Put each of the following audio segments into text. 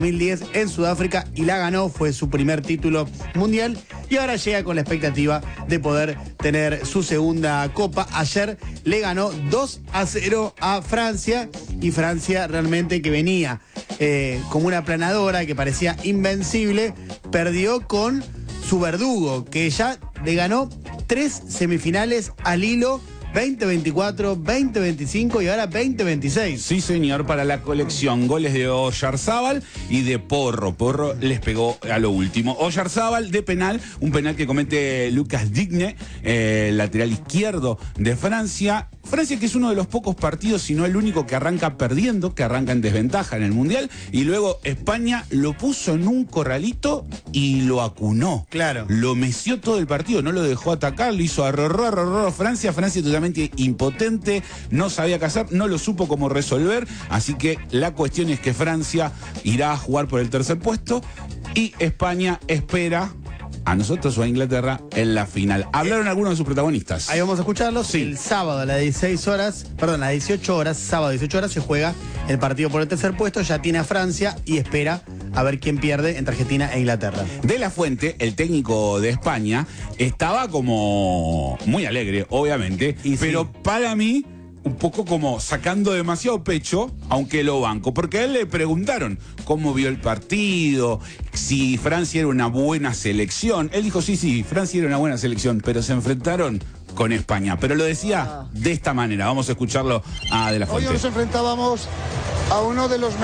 2010 en Sudáfrica y la ganó, fue su primer título mundial y ahora llega con la expectativa de poder tener su segunda copa. Ayer le ganó 2-0 a Francia y Francia realmente que venía como una aplanadora que parecía invencible, perdió con su verdugo que ya le ganó 3 semifinales al hilo. 2024, 2025 y ahora 2026. Sí, señor, para la colección. Goles de Oyarzábal y de Porro. Porro les pegó a lo último. Oyarzábal de penal, un penal que comete Lucas Digne, lateral izquierdo de Francia. Francia que es uno de los pocos partidos, si no el único, que arranca perdiendo, que arranca en desventaja en el Mundial. Y luego España lo puso en un corralito y lo acunó. Claro. Lo meció todo el partido, no lo dejó atacar, lo hizo arrorró Francia totalmente impotente, no sabía qué hacer, no lo supo cómo resolver, así que la cuestión es que Francia irá a jugar por el tercer puesto y España espera a nosotros o a Inglaterra en la final. Hablaron algunos de sus protagonistas. Ahí vamos a escucharlos. Sí. El sábado a las 18 horas, sábado a 18 horas se juega el partido por el tercer puesto, ya tiene a Francia y espera a ver quién pierde entre Argentina e Inglaterra. De la Fuente, el técnico de España, estaba como muy alegre, obviamente, pero sí, para mí un poco como sacando demasiado pecho, aunque lo banco, porque a él le preguntaron cómo vio el partido, si Francia era una buena selección. Él dijo, sí, Francia era una buena selección, pero se enfrentaron con España. Pero lo decía de esta manera. Vamos a escucharlo a De la Fuente. Hoy nos enfrentábamos a uno de los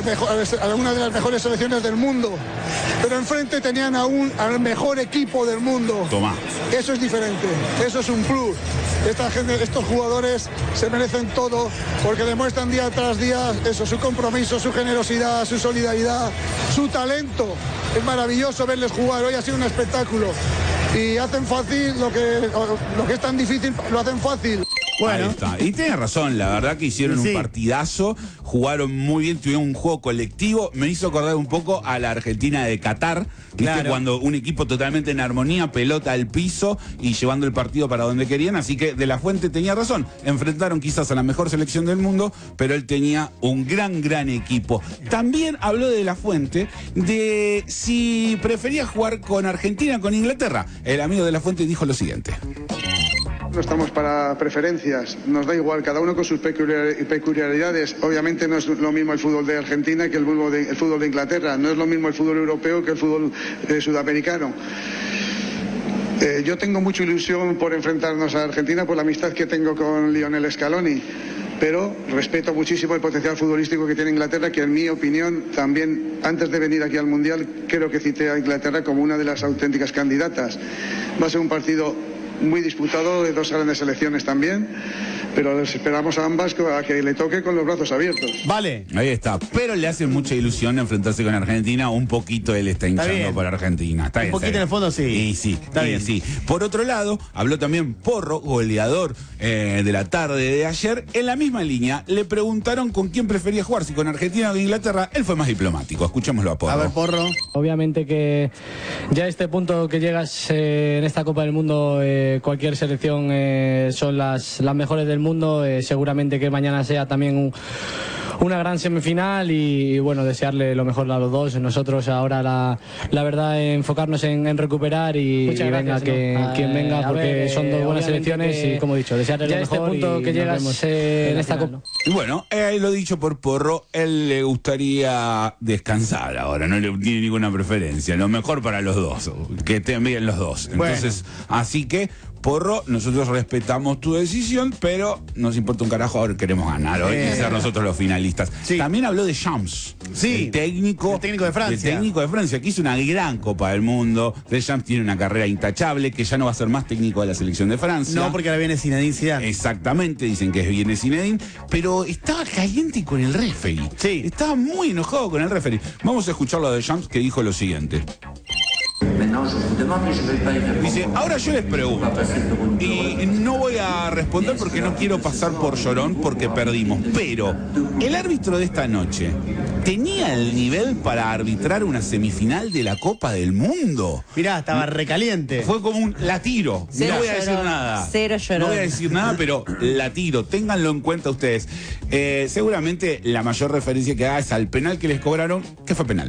a una de las mejores selecciones del mundo, pero enfrente tenían al mejor equipo del mundo. Tomá. Eso es diferente, eso es un plus. Estos jugadores se merecen todo porque demuestran día tras día eso, su compromiso, su generosidad, su solidaridad, su talento. Es maravilloso verles jugar, hoy ha sido un espectáculo y hacen fácil lo que es tan difícil, lo hacen fácil. Bueno. Ahí está. Y tiene razón, la verdad que hicieron un partidazo, jugaron muy bien, tuvieron un juego colectivo. Me hizo acordar un poco a la Argentina de Qatar, claro, cuando un equipo totalmente en armonía, pelota al piso y llevando el partido para donde querían. Así que De la Fuente tenía razón. Enfrentaron quizás a la mejor selección del mundo, pero él tenía un gran equipo. También habló De la Fuente de si prefería jugar con Argentina o con Inglaterra. El amigo De la Fuente dijo lo siguiente. No estamos para preferencias, nos da igual, cada uno con sus peculiaridades. Obviamente no es lo mismo el fútbol de Argentina que el fútbol de Inglaterra, no es lo mismo el fútbol europeo que el fútbol sudamericano. Yo tengo mucha ilusión por enfrentarnos a Argentina por la amistad que tengo con Lionel Scaloni, pero respeto muchísimo el potencial futbolístico que tiene Inglaterra, que en mi opinión también, antes de venir aquí al Mundial, creo que cité a Inglaterra como una de las auténticas candidatas. Va a ser un partido muy disputado, de dos grandes selecciones también, pero les esperamos a ambas a que le toque con los brazos abiertos. Vale. Ahí está. Pero le hace mucha ilusión enfrentarse con Argentina. Un poquito él está hinchando por Argentina. Está bien, un poquito en el fondo sí. Y sí, está bien. Sí. Por otro lado, habló también Porro, goleador de la tarde de ayer. En la misma línea, le preguntaron con quién prefería jugar, si con Argentina o con Inglaterra. Él fue más diplomático. Escuchémoslo a Porro. A ver, Porro. Obviamente que ya a este punto que llegas en esta Copa del Mundo, cualquier selección son las mejores del mundo. Seguramente que mañana sea también una gran semifinal y bueno, desearle lo mejor a los dos. Nosotros ahora la verdad enfocarnos en recuperar y venga quien venga, porque son dos buenas selecciones y como he dicho, desearle lo mejor. Este punto que llegas en esta Copa. Y bueno, lo dicho por Porro, él le gustaría descansar ahora, no le tiene ninguna preferencia, lo mejor para los dos, que estén bien los dos. Entonces, así que Porro, nosotros respetamos tu decisión, pero nos importa un carajo, ahora queremos ganar hoy y ser nosotros los finalistas. Sí. También habló de Champs, el técnico de Francia. El técnico de Francia, que hizo una gran Copa del Mundo. Deschamps tiene una carrera intachable, que ya no va a ser más técnico de la selección de Francia. No, porque ahora viene Zinedine Zidane. Exactamente, dicen que viene Zinedine, pero estaba caliente con el referee. Sí. Estaba muy enojado con el referee. Vamos a escucharlo de Deschamps, que dijo lo siguiente. Maintenant, Dice, ahora yo les pregunto, y no voy a responder porque no quiero pasar por llorón porque perdimos, pero el árbitro de esta noche ¿tenía el nivel para arbitrar una semifinal de la Copa del Mundo? Mirá, estaba recaliente. Fue como un la tiro. Cero No voy a decir llorón, nada. cero llorón. No voy a decir nada, pero la tiro. Ténganlo en cuenta ustedes. Seguramente la mayor referencia que haga es al penal que les cobraron, que fue penal.